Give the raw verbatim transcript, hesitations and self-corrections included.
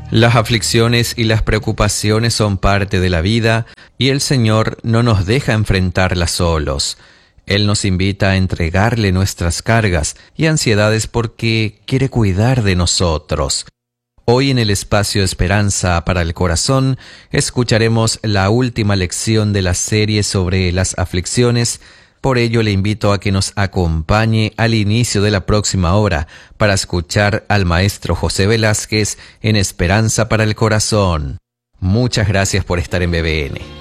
Las aflicciones y las preocupaciones son parte de la vida y el Señor no nos deja enfrentarlas solos. Él nos invita a entregarle nuestras cargas y ansiedades porque quiere cuidar de nosotros. Hoy en el espacio Esperanza para el Corazón escucharemos la última lección de la serie sobre las aflicciones. Por ello le invito a que nos acompañe al inicio de la próxima hora para escuchar al maestro José Velázquez en Esperanza para el Corazón. Muchas gracias por estar en B B N.